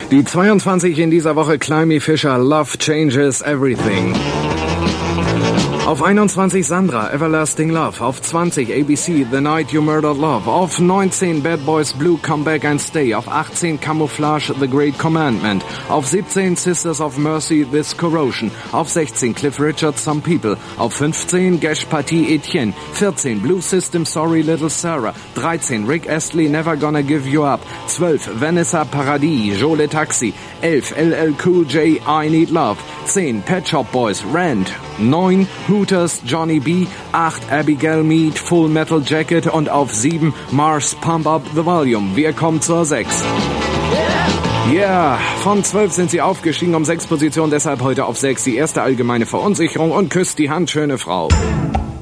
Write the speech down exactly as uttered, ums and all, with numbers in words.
Die zweiundzwanzig in dieser Woche, Climby Fisher, Love Changes Everything. Auf einundzwanzig Sandra, Everlasting Love. Auf zwanzig A B C, The Night You Murdered Love. Auf neunzehn Bad Boys Blue, Come Back and Stay. Auf achtzehn Camouflage, The Great Commandment. Auf siebzehn Sisters of Mercy, This Corrosion. Auf sechzehn Cliff Richard, Some People. Auf fünfzehn Gesh Pati Etienne. vierzehn Blue System, Sorry Little Sarah. dreizehn Rick Astley, Never Gonna Give You Up. zwölf Vanessa Paradis, Joe Le Taxi. elf L L Cool J, I Need Love. zehn Pet Shop Boys, Rand. neun Hooters, Johnny B. acht Abigail Mead, Full Metal Jacket. Und auf sieben Mars, Pump Up the Volume. Wir kommen zur sechs. Ja, yeah. Von zwölf sind sie aufgestiegen um sechs Positionen, deshalb heute auf sechs. Die erste allgemeine Verunsicherung und küsst die Hand, schöne Frau.